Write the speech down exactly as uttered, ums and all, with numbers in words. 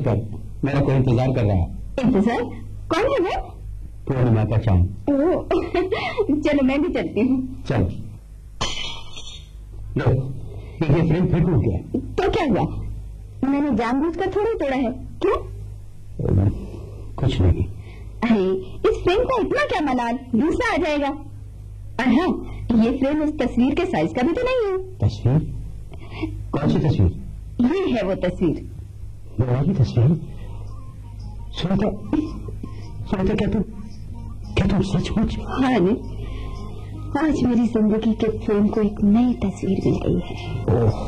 कर, मेरा कोई इंतजार कर रहा है। इंतजार? कौन है वो? पूर्णिमा का चांद। चलो मैं भी चलती हूँ। चल। लो, ये फ्रेम फिर टूट गया। तो क्या हुआ? मैंने जानबूझकर थोड़ी तोड़ा है। क्यों? कुछ नहीं। अरे इस फ्रेम का इतना क्या मलाल, दूसरा आ जाएगा। और हाँ, ये फ्रेम इस तस्वीर के साइज का भी तो नहीं है। तस्वीर? कौन सी तस्वीर? ये है वो तस्वीर। वो वाली तस्वीर? सुनता सुनता क्या तुम क्या तुम सचमुच? हाँ नहीं, आज मेरी जिंदगी के फ्रेम को एक नई तस्वीर मिल गई है। ओह